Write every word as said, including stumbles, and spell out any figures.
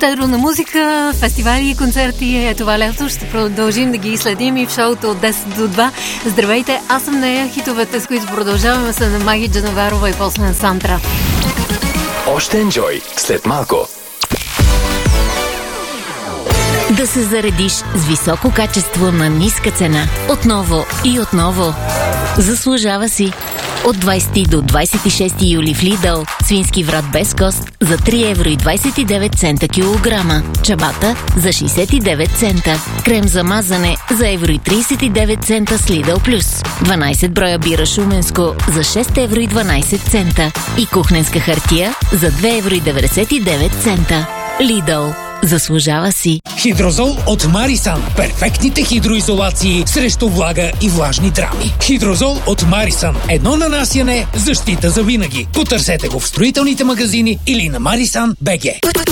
щедро на музика, фестивали и концерти е това лято. Ще продължим да ги следим и в шоуто от десет до два. Здравейте, аз съм Нея. Хитовете, с които продължаваме, са на Маги Джанаварова и после на Сантра. Още енджой след малко. Да се заредиш с високо качество на ниска цена. Отново и отново. Заслужава си. От двайсети до двайсет и шести юли в Lidl свински врат без кост за три евро и двайсет и девет цента килограма. Чабата за шейсет и девет цента. Крем за мазане за евро и трийсет и девет цента с Lidl Plus. дванайсет броя бира Шуменско за шест евро и дванайсет цента. И кухненска хартия за две евро и деветдесет и девет цента. Lidl. Заслужава си. Хидрозол от Марисан. Перфектните хидроизолации срещу влага и влажни драми. Хидрозол от Марисан. Едно нанасяне, защита за винаги. Потърсете го в строителните магазини или на Марисан точка би джи.